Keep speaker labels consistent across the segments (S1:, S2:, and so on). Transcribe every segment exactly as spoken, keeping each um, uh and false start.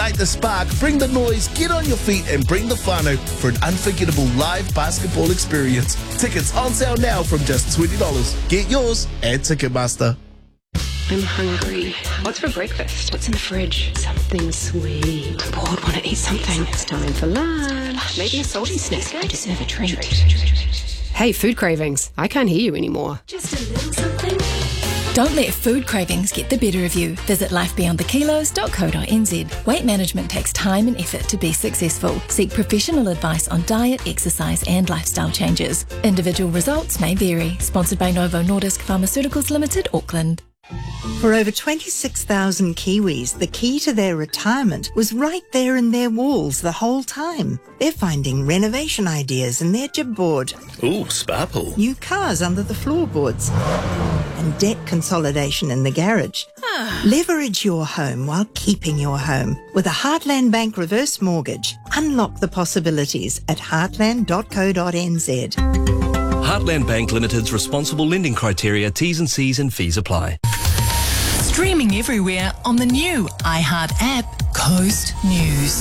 S1: Ignite the spark, bring the noise, get on your feet and bring the whānau for an unforgettable live basketball experience. Tickets on sale now from just twenty dollars. Get yours at Ticketmaster.
S2: I'm hungry. What's for breakfast? What's in the fridge? Something sweet. I'm bored, want to eat something. It's time for lunch. Maybe a salty snack. I deserve a treat. Hey, food cravings. I can't hear you anymore.
S3: Just a little something.
S4: Don't let food cravings get the better of you. Visit life beyond the kilos dot co dot n z. Weight management takes time and effort to be successful. Seek professional advice on diet, exercise and lifestyle changes. Individual results may vary. Sponsored by Novo Nordisk Pharmaceuticals Limited, Auckland.
S5: For over twenty-six thousand Kiwis, the key to their retirement was right there in their walls the whole time. They're finding renovation ideas in their jib board.
S1: Ooh, spa pool.
S5: New cars under the floorboards. And debt consolidation in the garage. Leverage your home while keeping your home. With a Heartland Bank reverse mortgage, unlock the possibilities at heartland dot co dot n z.
S6: Heartland Bank Limited's responsible lending criteria, T's and C's and fees apply.
S4: Streaming everywhere on the new iHeart app, Coast News.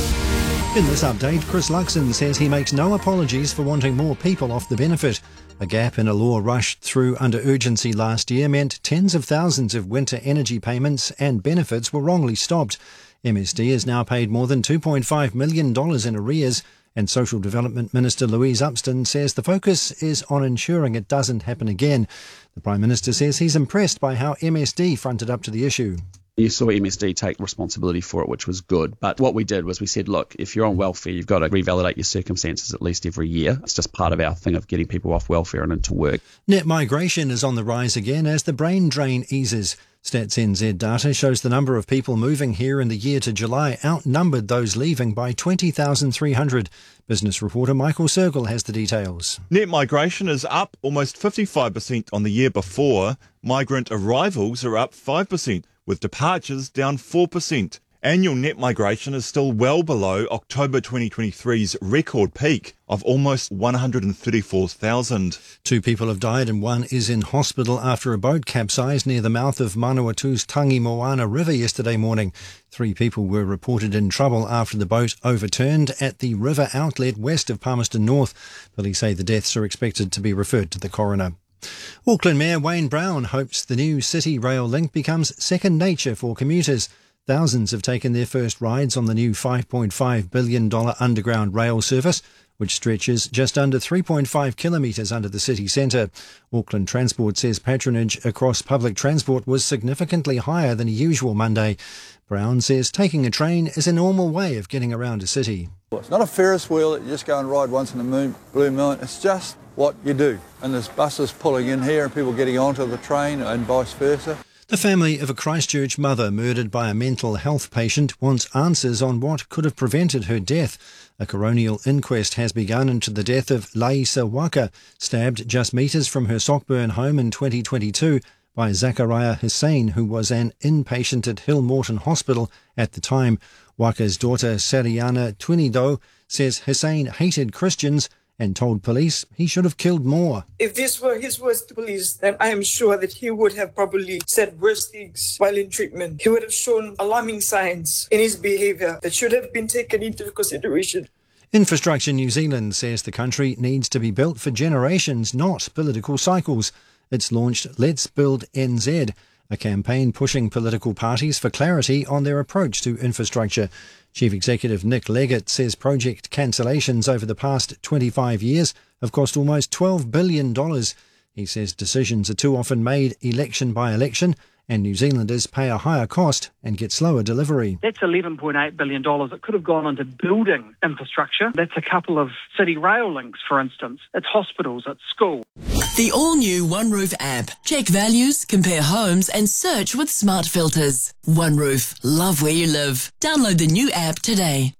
S7: In this update, Chris Luxon says he makes no apologies for wanting more people off the benefit. A gap in a law rushed through under urgency last year meant tens of thousands of winter energy payments and benefits were wrongly stopped. M S D has now paid more than two point five million dollars in arrears, and Social Development Minister Louise Upston says the focus is on ensuring it doesn't happen again. The Prime Minister says he's impressed by how M S D fronted up to the issue.
S8: You saw M S D take responsibility for it, which was good. But what we did was we said, look, if you're on welfare, you've got to revalidate your circumstances at least every year. It's just part of our thing of getting people off welfare and into work.
S7: Net migration is on the rise again as the brain drain eases. Stats N Z data shows the number of people moving here in the year to July outnumbered those leaving by twenty thousand three hundred. Business reporter Michael Sergel has the details.
S9: Net migration is up almost fifty-five percent on the year before. Migrant arrivals are up five percent, with departures down four percent. Annual net migration is still well below October twenty twenty-three's record peak of almost one hundred thirty-four thousand.
S7: Two people have died and one is in hospital after a boat capsized near the mouth of Manawatu's Tangi Moana River yesterday morning. Three people were reported in trouble after the boat overturned at the river outlet west of Palmerston North. Police say the deaths are expected to be referred to the coroner. Auckland Mayor Wayne Brown hopes the new City Rail link becomes second nature for commuters. Thousands have taken their first rides on the new five point five billion dollars underground rail service, which stretches just under three point five kilometres under the city centre. Auckland Transport says patronage across public transport was significantly higher than a usual Monday. Brown says taking a train is a normal way of getting around a city.
S10: It's not a Ferris wheel that you just go and ride once in a moon, blue moon. It's just what you do. And there's buses pulling in here and people getting onto the train and vice versa.
S7: The family of a Christchurch mother murdered by a mental health patient wants answers on what could have prevented her death. A coronial inquest has begun into the death of Laisa Waka, stabbed just metres from her Sockburn home in twenty twenty-two by Zachariah Hussein, who was an inpatient at Hill Morton Hospital at the time. Waka's daughter Sariana Twinido says Hussein hated Christians and told police he should have killed more.
S11: If this were his words to police, then I am sure that he would have probably said worse things while in treatment. He would have shown alarming signs in his behaviour that should have been taken into consideration.
S7: Infrastructure New Zealand says the country needs to be built for generations, not political cycles. It's launched Let's Build N Z, a campaign pushing political parties for clarity on their approach to infrastructure. Chief Executive Nick Leggett says project cancellations over the past twenty-five years have cost almost twelve billion dollars. He says decisions are too often made election by election, and New Zealanders pay a higher cost and get slower delivery.
S12: That's eleven point eight billion dollars. It could have gone into building infrastructure. That's a couple of city rail links, for instance. It's hospitals, it's schools.
S13: The all-new OneRoof app. Check values, compare homes and search with smart filters. OneRoof. Love where you live. Download the new app today.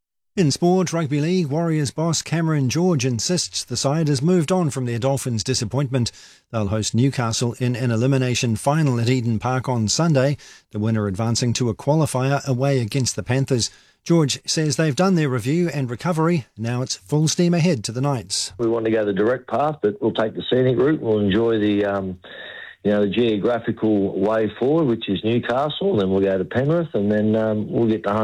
S7: In sport, Rugby League, Warriors boss Cameron George insists the side has moved on from their Dolphins' disappointment. They'll host Newcastle in an elimination final at Eden Park on Sunday, the winner advancing to a qualifier away against the Panthers. George says they've done their review and recovery. Now it's full steam ahead to the Knights.
S14: We want to go the direct path, but we'll take the scenic route. We'll enjoy the, um, you know, the geographical way forward, which is Newcastle. Then we'll go to Penrith, and then um, we'll get to home.